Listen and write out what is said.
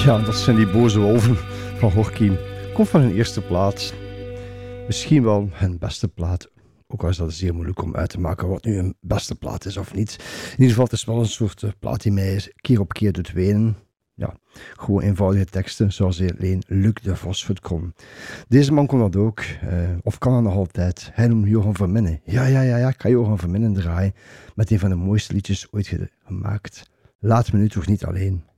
Ja, dat zijn die boze wolven van Gorky. Komt van hun eerste plaat. Misschien wel hun beste plaat. Ook al is dat zeer moeilijk om uit te maken wat nu een beste plaat is of niet. In ieder geval, het is wel een soort plaat die mij keer op keer doet wenen. Ja, gewoon eenvoudige teksten, zoals alleen Luc de Vos kon. Deze man kon dat ook, of kan dat nog altijd. Hij noemt Johan Verminnen. Ja, ik ga Johan Verminnen draaien met een van de mooiste liedjes ooit gemaakt. Laat me nu toch niet alleen.